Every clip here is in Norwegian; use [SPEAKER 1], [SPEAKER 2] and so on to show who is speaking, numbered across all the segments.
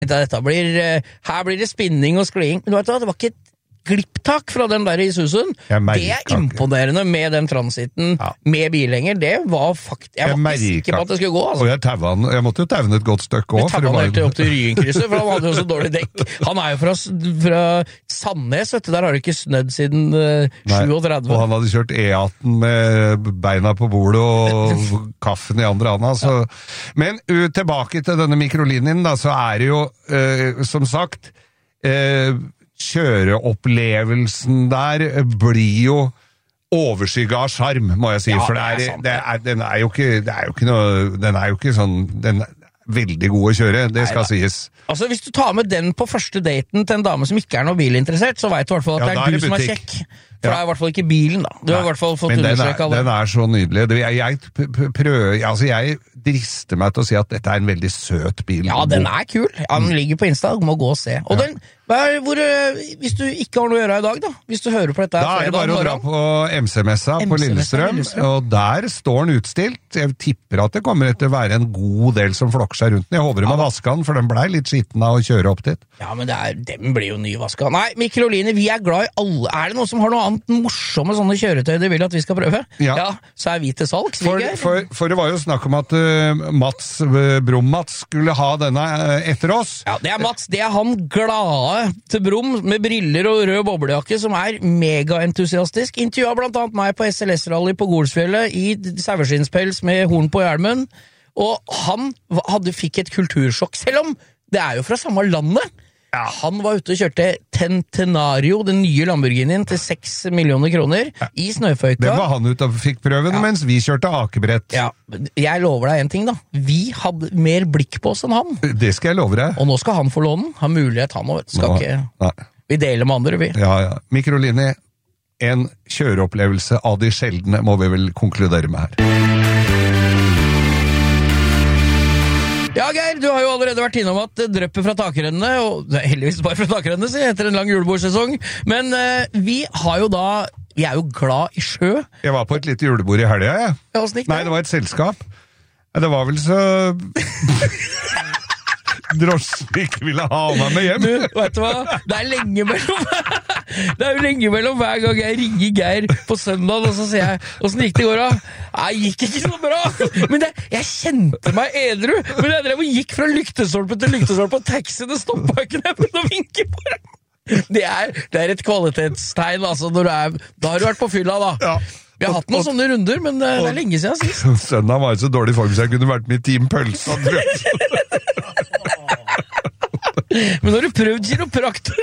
[SPEAKER 1] Her blir det spinning og skliing. Men du vet hva, det var ikke et glipptak fra den der i Isuzen. Det imponerende med den transiten med bilhenger. Det var faktisk jeg var ikke sikker på at det skulle gå. Altså.
[SPEAKER 2] Og jeg måtte jo taune et godt stykke også.
[SPEAKER 1] Jeg tavet han helt opp til Ryenkrysset, for han hadde jo så dårlig dekk. Han er jo fra Sandnes, vet du. Der har det ikke snødd siden 37.
[SPEAKER 2] Og han hadde kjørt E18 med beina på bordet og kaffen i andre handa. Så. Men tilbake til denne mikrolinjen, da, så er det jo, som sagt, kjøreopplevelsen der blir jo overskygget av skjerm, må jeg si, for den er jo ikke sånn, den er veldig god å kjøre, det skal sies.
[SPEAKER 1] Altså, hvis du tar med den på første daten til en dame som ikke er noe bilinteressert, så vet du i hvert fall at det er du som er kjekk. For det er i hvert fall ikke bilen, da. Du har i hvert fall fått understreket det.
[SPEAKER 2] Men den er så nydelig. Jeg drister meg til å si at dette er en veldig søt bil.
[SPEAKER 1] Ja, den er kul. Ja, den ligger på Insta, du må gå og se. Og hvis du ikke har noe å gjøre i dag, da, hvis du hører på dette
[SPEAKER 2] da er det bare å dra på MC-messa på Lillestrøm, og der står den utstilt. Jeg tipper at det kommer til å være en god del som flokker seg rundt den. Jeg håper de har vasket den, for den ble litt skitten av å kjøre opp dit.
[SPEAKER 1] Ja, men den blir jo nyvasket. Nei, Michelini, vi er glad i alle. Er det noen som har noe annet morsomme sånne kjøretøy de vil at vi skal prøve? Ja, så er vi til salgs.
[SPEAKER 2] For det var jo snakk om at Brum-Mats skulle ha denne etter oss.
[SPEAKER 1] Ja, det er Mats. Det er han glade til Brum med briller og rød boblejakke som er megaentusiastisk. Intervjuet blant annet meg på SLS-rally på Golsfjellet i saueskinnspels med horn på hjelmen, og han fikk et kultursjokk, selv om det er jo fra samme landet. Ja. Han var ute og kjørte Centenario, den nye Lamborghinien, til 6 millioner kroner i snøføyka.
[SPEAKER 2] Det var han ute og fikk prøven, mens vi kjørte akebrett.
[SPEAKER 1] Ja, jeg lover deg en ting da. Vi hadde mer blikk på oss enn han.
[SPEAKER 2] Det skal jeg love deg.
[SPEAKER 1] Og nå skal han få lånen. Har mulighet han også. Vi deler med andre, vi.
[SPEAKER 2] Ja. Michelini, en kjøreopplevelse av de sjeldne, må vi vel konkludere med her.
[SPEAKER 1] Ja, Geir, du har jo allerede vært innom at drøpper fra takrennene, og det er heldigvis bare fra takrennene, så etter en lang julebordsesong, men vi er jo glad i sjø. Jeg
[SPEAKER 2] var på et lite julebord i helga, jeg.
[SPEAKER 1] Ja, hvordan gikk det?
[SPEAKER 2] Nei, det var et selskap. Det var vel så... drosjen ikke ville ha meg med hjem.
[SPEAKER 1] Du, vet du hva? Det er jo lenge mellom hver gang jeg ringer Geir på søndag, og så sier jeg, hvordan gikk det i går da? Nei, gikk ikke så bra. Men jeg kjente meg edru, men jeg drev og gikk fra lyktestolpe til lyktestolpe, og taxiene stoppet ikke ned med å vinke på dem. Det er et kvalitetstegn, altså, da har du vært på fylla da. Ja. Vi har hatt noen sånne runder, men det er lenge siden sist.
[SPEAKER 2] Søndag var i så dårlig form, så jeg kunne vært med i Team Pølsa, tror jeg.
[SPEAKER 1] Men har du prøvd kiropraktor?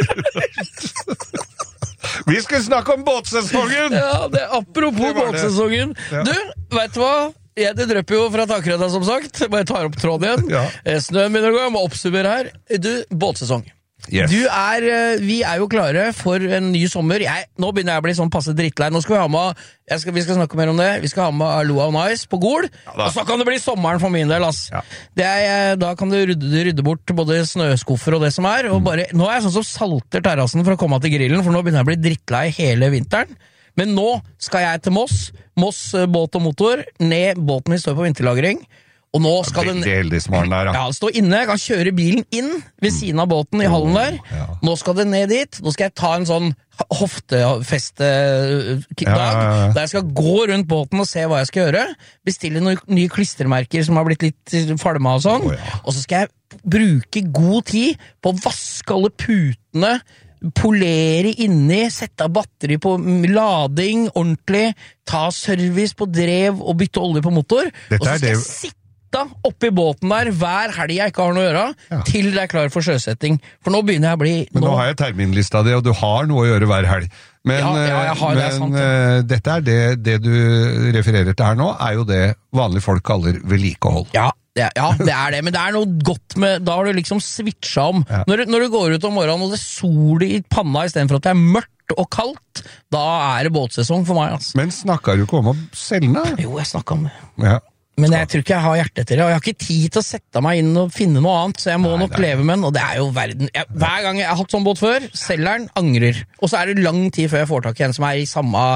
[SPEAKER 2] Vi skal snakke om båtsesongen!
[SPEAKER 1] Ja, apropos båtsesongen. Ja. Du, vet du hva? Det drøpper jo fra takredda, som sagt. Bare tar opp tråden igjen. Ja. Snøen begynner å gå, jeg må oppsummere her. Du, båtsesong. Yes. Vi er jo klare for en ny sommer. Nå begynner jeg å bli sånn passe drittlei. Nå skal vi skal snakke mer om det. Vi skal ha med Aloha on Ice på Gol, og så kan det bli sommeren for min del, ass. Ja. Da kan du rydde bort både snøskuffer og det som er, og nå er jeg sånn som salter terrassen for å komme til grillen, for nå begynner jeg å bli drittlei hele vinteren. Men nå skal jeg til Moss båt og motor, ned båten min står på vinterlagring. Og nå skal den stå inne, jeg kan kjøre bilen inn ved siden av båten i hallen der. Nå skal den ned dit. Nå skal jeg ta en sånn hoftefeste-dag, der jeg skal gå rundt båten og se hva jeg skal gjøre. Bestille noen nye klistremerker som har blitt litt falma og sånn. Og så skal jeg bruke god tid på å vaske alle putene, polere inni, sette av batteri på lading ordentlig, ta service på drev og bytte olje på motor. Og så skal jeg sitte oppi båten der hver helg jeg ikke har noe å gjøre, til det er klar for sjøsetting. For nå begynner jeg å bli...
[SPEAKER 2] Men nå har jeg terminlista di, og du har noe å gjøre hver helg. Men,
[SPEAKER 1] jeg har det, sant.
[SPEAKER 2] Dette er det du refererer til her nå, er jo det vanlige folk kaller vedlikehold.
[SPEAKER 1] Ja, det er det, men det er noe godt med, da har du liksom switcha om. Ja. Når du går ut om morgenen, og det er sol i panna i stedet for at det er mørkt og kaldt, da er det båtsesong for meg, altså.
[SPEAKER 2] Men snakker du ikke om å selge den?
[SPEAKER 1] Jo, jeg snakker om det.
[SPEAKER 2] Ja.
[SPEAKER 1] Men jeg tror ikke jeg har hjerte til det, og jeg har ikke tid til å sette meg inn og finne noe annet, så jeg må nok leve med den, og det er jo verden. Hver gang jeg har hatt sånn båt før, selger den, angrer. Og så er det lang tid før jeg får tak i en som er i samme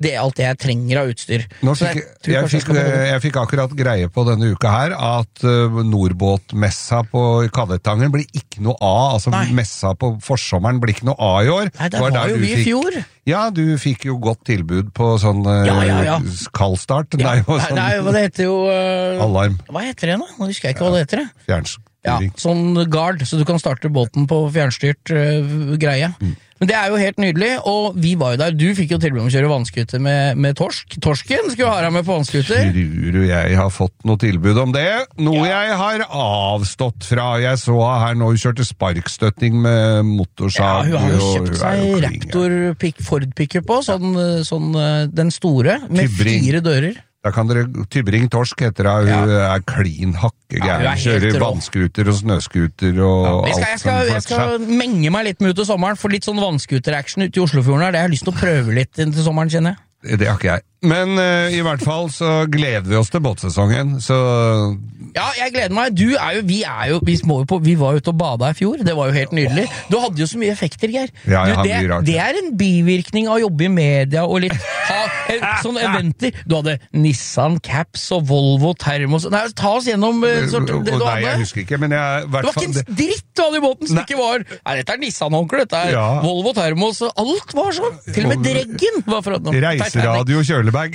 [SPEAKER 1] det er alt det jeg trenger av utstyr.
[SPEAKER 2] Jeg fikk akkurat greie på denne uka her at Nordbåtmessa på Kadettangen blir ikke noe av, altså messa på forsommeren blir ikke noe av i år.
[SPEAKER 1] Nei, det var jo vi i fjor.
[SPEAKER 2] Ja, du fikk jo godt tilbud på sånn kaldstart.
[SPEAKER 1] Ja. Nei, hva det heter jo...
[SPEAKER 2] Alarm.
[SPEAKER 1] Hva heter det nå? Nå husker jeg ikke hva det heter.
[SPEAKER 2] Fjernstyring.
[SPEAKER 1] Ja, sånn guard, så du kan starte båten på fjernstyrt greie. Men det er jo helt nydelig, og vi var jo der. Du fikk jo tilbud om å kjøre vannskuter med torsk. Torsken skulle ha deg med på vannskuter.
[SPEAKER 2] Tror du jeg har fått noe tilbud om det? Noe jeg har avstått fra. Jeg så her nå, hun kjørte sparkstøtting med motorsag.
[SPEAKER 1] Ja, hun har jo kjøpt seg Raptor Ford pickup på, sånn den store, med 4 dører.
[SPEAKER 2] Da kan dere, Tybring Torsk heter det, hun er klin hakkegæren, kjører vannskuter og snøskuter og alt sånt.
[SPEAKER 1] Jeg skal menge meg litt med ut i sommeren, for litt sånn vannskuter-action ute i Oslofjorden her, det har jeg lyst til å prøve litt til sommeren, kjenner jeg.
[SPEAKER 2] Det har ikke jeg. Men i hvert fall så gleder vi oss til båtsesongen, så...
[SPEAKER 1] Ja, jeg gleder meg. Vi var ute og bada i fjor, det var jo helt nydelig. Du hadde jo så mye effekter, Geir.
[SPEAKER 2] Ja, det
[SPEAKER 1] er en bivirkning av å jobbe i media og litt sånne eventer. Du hadde Nissan Caps og Volvo Thermos. Nei, ta oss gjennom det du hadde.
[SPEAKER 2] Nei, jeg husker ikke, men jeg...
[SPEAKER 1] Det var ikke en dritt du hadde i båten som ikke var... Nei, dette er Nissan-håndkle, dette er Volvo Thermos, alt var sånn. Til og med dreggen var fra...
[SPEAKER 2] Reiseradio og kjølebag.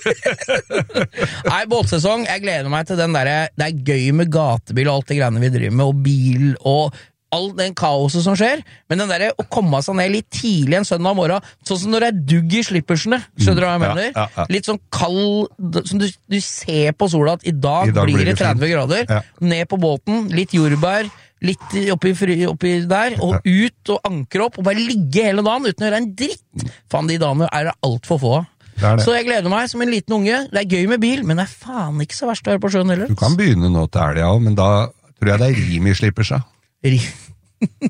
[SPEAKER 1] Nei, båtsesong, jeg gleder meg til den der. Det er gøy med gatebil og alt det greiene vi driver med, og bil og all den kaoset som skjer, men den der å komme seg ned litt tidlig en søndag morgen, sånn som når det er dugg i slippersene, skjønner du hva jeg mener? Ja. Litt sånn kald, som du ser på sola at i dag blir det 30 grader, ned på båten, litt jordbær, litt oppi der, og ut og ankre opp, og bare ligge hele dagen uten å gjøre en dritt. Faen, de dagene er det alt for få. Så jeg gleder meg som en liten unge. Det er gøy med bil, men det er faen ikke så verst å være på sjøen heller.
[SPEAKER 2] Du kan begynne nå til helga, men da tror jeg det er rim i slippersa.